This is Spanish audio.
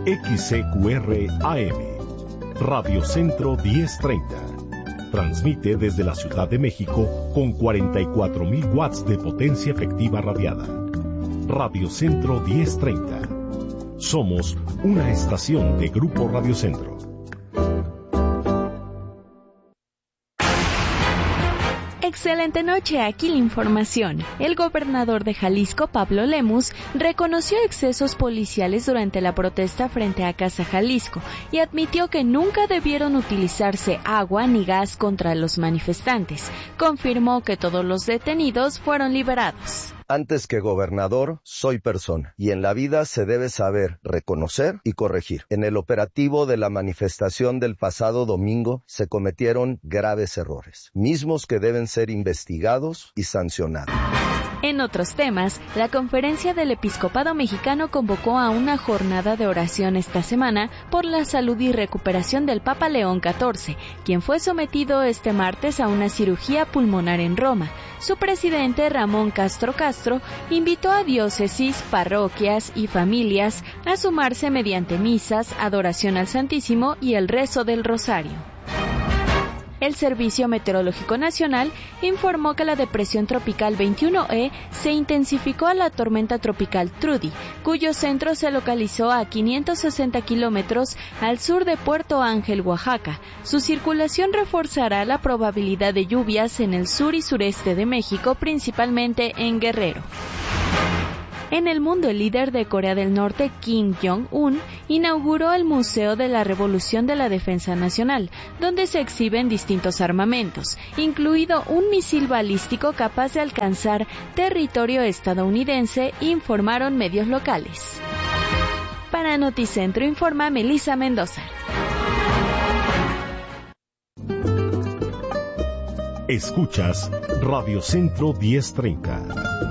XCQR AM, Radio Centro 1030. Transmite desde la Ciudad de México con 44,000 watts de potencia efectiva radiada. Radio Centro 1030. Somos una estación de Grupo Radio Centro. Excelente noche, aquí la información. El gobernador de Jalisco, Pablo Lemus, reconoció excesos policiales durante la protesta frente a Casa Jalisco y admitió que nunca debieron utilizarse agua ni gas contra los manifestantes. Confirmó que todos los detenidos fueron liberados. Antes que gobernador, soy persona, y en la vida se debe saber reconocer y corregir. En el operativo de la manifestación del pasado domingo se cometieron graves errores, mismos que deben ser investigados y sancionados. En otros temas, la Conferencia del Episcopado Mexicano convocó a una jornada de oración esta semana por la salud y recuperación del Papa León XIV, quien fue sometido este martes a una cirugía pulmonar en Roma. Su presidente, Ramón Castro Castro, invitó a diócesis, parroquias y familias a sumarse mediante misas, adoración al Santísimo y el rezo del Rosario. El Servicio Meteorológico Nacional informó que la depresión tropical 21E se intensificó a la tormenta tropical Trudy, cuyo centro se localizó a 560 kilómetros al sur de Puerto Ángel, Oaxaca. Su circulación reforzará la probabilidad de lluvias en el sur y sureste de México, principalmente en Guerrero. En el mundo, el líder de Corea del Norte, Kim Jong-un, inauguró el Museo de la Revolución de la Defensa Nacional, donde se exhiben distintos armamentos, incluido un misil balístico capaz de alcanzar territorio estadounidense, informaron medios locales. Para Noticentro informa Melissa Mendoza. Escuchas Radio Centro 1030.